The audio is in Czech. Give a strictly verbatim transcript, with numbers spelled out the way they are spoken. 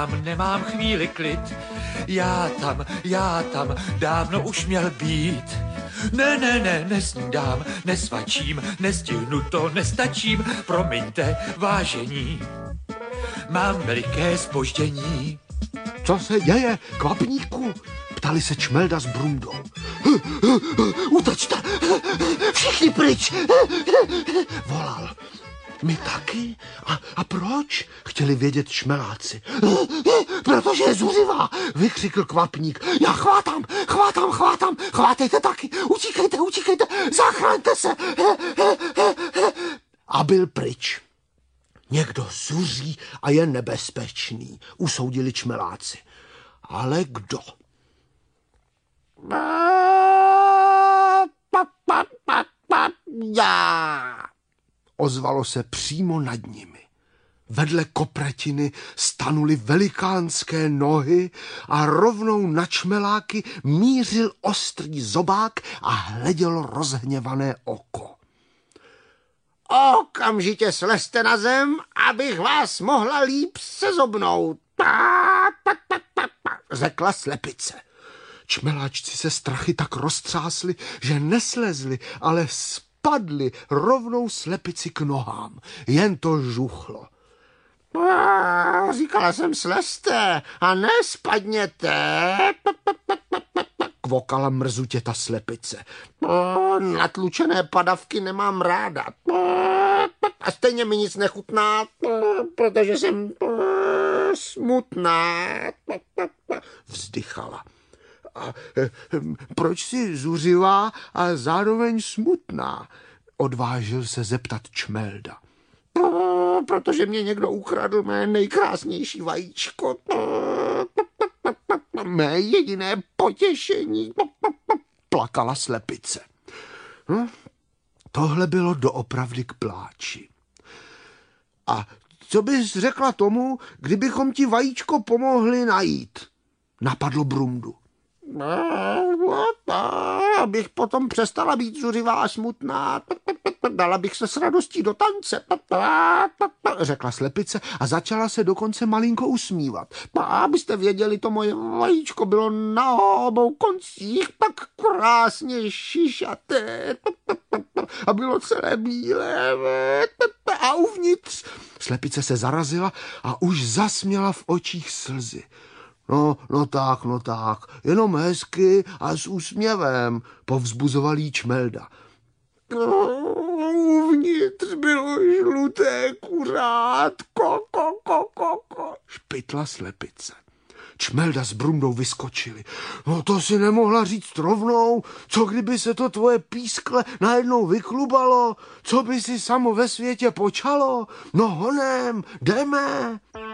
nemám, nemám chvíli klid. Já tam, já tam, dávno už měl být. Ne, ne, ne, nesnídám, nesvačím, nestihnu to, nestačím. Promiňte, vážení, mám veliké zpoždění. Co se děje, kvapníku? Ptali se Čmelda s Brundou. Utečte, všichni pryč, volal. My taky? A, a proč? Chtěli vědět Čmeláci. Protože je zuřivá, vykřikl kvapník. Já chvátám, chvátám, chvátám, chvátejte taky, utíkejte, utíkejte, zachraňte se. A byl pryč. Někdo zuří a je nebezpečný, usoudili Čmeláci. Ale kdo? Já! Ozvalo se přímo nad nimi. Vedle kopretiny stanuly velikánské nohy a rovnou na Čmeláky mířil ostrý zobák a hledělo rozhněvané oko. Okamžitě slezte na zem, abych vás mohla líp sezobnout, řekla slepice. Čmeláčci se strachy tak roztřásli, že neslezli, ale spadli rovnou slepici k nohám. Jen to žuchlo. Říkala jsem, slezte a nespadněte, kvokala mrzutě ta slepice. Natlučené padavky nemám ráda. A stejně mi nic nechutná, protože jsem smutná, vzdychala. A proč jsi zuřivá a zároveň smutná? Odvážil se zeptat Čmelda. Protože mě někdo ukradl mé nejkrásnější vajíčko. Mé jediné potěšení, plakala slepice. Hm? Tohle bylo doopravdy k pláči. A co bys řekla tomu, kdybychom ti vajíčko pomohli najít? Napadlo Brundu. Abych potom přestala být zuřivá a smutná. Dala bych se s radostí do tance, řekla slepice a začala se dokonce malinko usmívat. Abyste věděli, to moje vajíčko bylo na obou koncích tak krásně šišaté a bylo celé bílé a uvnitř. Slepice se zarazila a už zasměla v očích slzy. No, no tak, no tak, jenom hezky a s úsměvem, povzbuzoval jí Čmelda. Uvnitř bylo žluté kuřátko, ko, ko, ko, ko, špitla slepice. Čmelda s Brundou vyskočili. No to si nemohla říct rovnou, co kdyby se to tvoje pískle najednou vyklubalo, co by si samo ve světě počalo? No honem, jdeme.